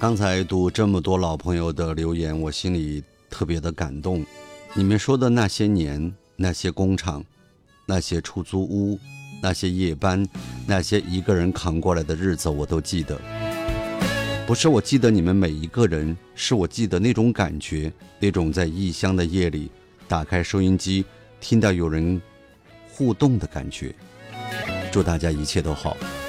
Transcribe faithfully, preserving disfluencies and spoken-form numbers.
刚才读这么多老朋友的留言，我心里特别的感动。你们说的那些年，那些工厂，那些出租屋，那些夜班，那些一个人扛过来的日子，我都记得。不是我记得你们每一个人，是我记得那种感觉，那种在异乡的夜里打开收音机听到有人互动的感觉。祝大家一切都好。